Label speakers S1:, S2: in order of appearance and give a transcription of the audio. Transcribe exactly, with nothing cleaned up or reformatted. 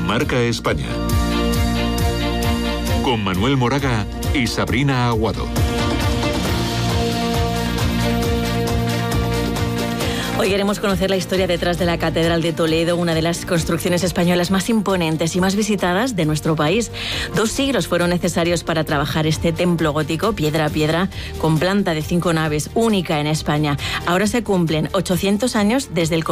S1: Marca España. Con Manuel Moraga y Sabrina Aguado.
S2: Hoy queremos conocer la historia detrás de la Catedral de Toledo, una de las construcciones españolas más imponentes y más visitadas de nuestro país. Dos siglos fueron necesarios para trabajar este templo gótico, piedra a piedra, con planta de cinco naves, única en España. Ahora se cumplen ochocientos años desde el